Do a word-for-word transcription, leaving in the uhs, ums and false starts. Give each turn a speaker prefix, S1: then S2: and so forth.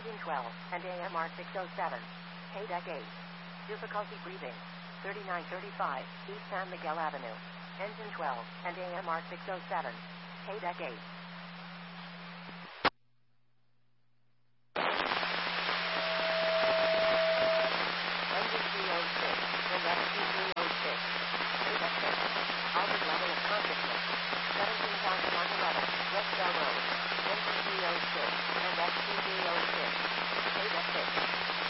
S1: Engine twelve, and A M R six oh seven. K deck eight. Difficulty breathing. thirty-nine thirty-five, East San Miguel Avenue. Engine twelve, and A M R six oh seven. K deck eight. Engine three oh six, and F T three oh six. K deck six. Albert level of consciousness. seventeen thousand one eleven, West Bell Road. Engine three oh six, and F T three oh six. K deck six.